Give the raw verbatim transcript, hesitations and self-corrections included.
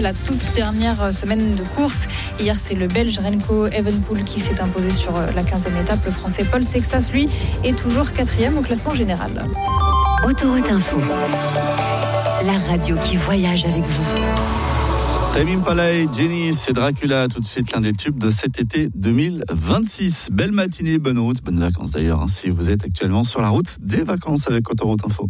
la toute dernière semaine de course. Hier, c'est le Belge Remco Evenepoel qui s'est imposé sur la quinzième étape. Le Français Paul Sexas, lui, est toujours quatrième au classement général. Autoroute Info, la radio qui voyage avec vous. Tame Impala et Jenny, c'est Dracula, tout de suite l'un des tubes de cet été deux mille vingt-six. Belle matinée, bonne route, bonnes vacances d'ailleurs, hein, si vous êtes actuellement sur la route des vacances avec Autoroute Info.